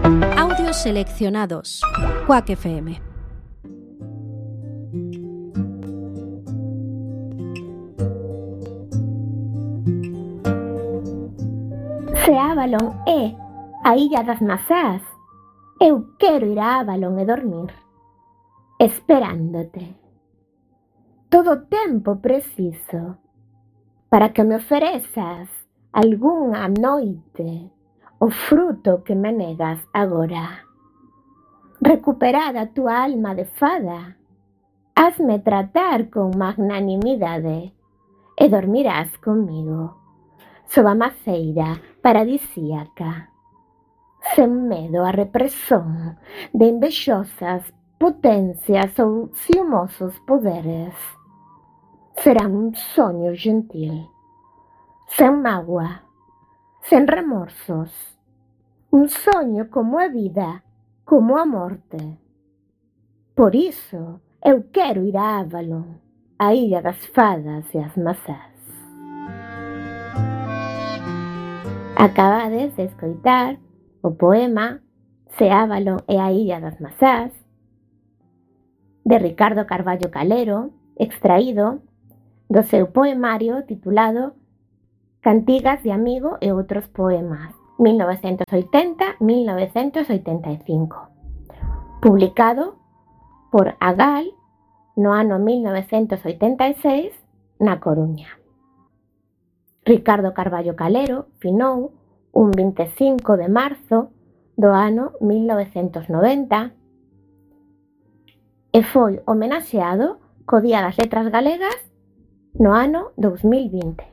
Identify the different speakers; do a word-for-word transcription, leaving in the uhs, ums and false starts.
Speaker 1: Audios seleccionados. Quack F M.
Speaker 2: Se Avalon é a Illa das Mazás, eu quero ir a Avalon e dormir, esperándote. Todo o tempo preciso para que me oferezas algunha noite o fruto que me negas agora. Recuperada a tua alma de fada, hazme tratar con magnanimidade e dormirás comigo sob a maceira paradisíaca, sen medo a represión de invexosas potencias ou ciumosos poderes. Será un soño gentil, sen mágoa, sen remorsos, un soño como a vida, como a morte. Por iso eu quero ir a Avalon, a Illa das Fadas e as Mazás. Acabades de escoitar o poema Se Avalon é a Illa das Mazás, de Ricardo Carballo Calero, extraído do seu poemario titulado Cantigas de amigo e outros poemas, mil novecentos oitenta a mil novecentos oitenta e cinco, publicado por Agal no ano mil novecentos oitenta e seis na Coruña. Ricardo Carballo Calero finou un vinte e cinco de marzo do ano mil novecentos noventa e foi homenaxeado co Día das Letras Galegas no ano dous mil vinte.